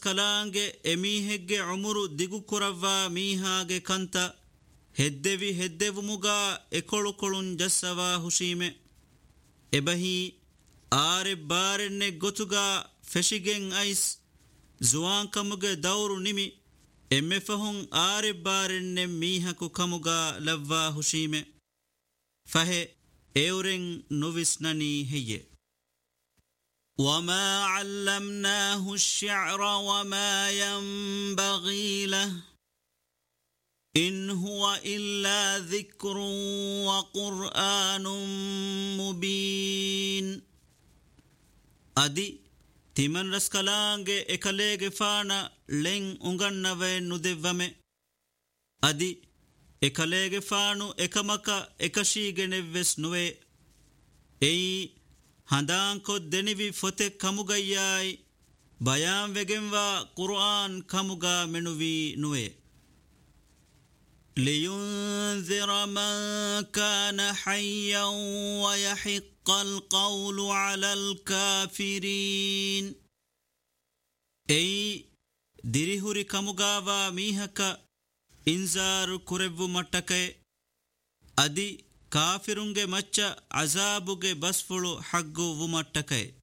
kalaange emihegge umuru digu kuravva mihage kanta heddevi heddevumuga ekolukolun jassava hushime ebahi aare barenne gotuga feshigen ais zuwan kamuge dawru nimi emme fahun aare barenne mihaku kamuga lavva hushime fahe euren nuvisnani heye وما علمناه الشعر وما ينبغي له إن هو إلا ذكر وقرآن مبين أدي تمن رسكالانge ekalege fana len ungannave nudevame أدي ekalege fanu ekamaka ekashige nevves nuwe ei handaan ko denivi fote kamugayai bayan vegenva Qur'an kamuga menuvi nuwe لينذر من كان حيا ويحق القول على الكافرين أي دريهوري كمغاوا ميهكا إنذار كربو متكي أدي كافرونge مچا عذابوge بسفلو حقو ومتكي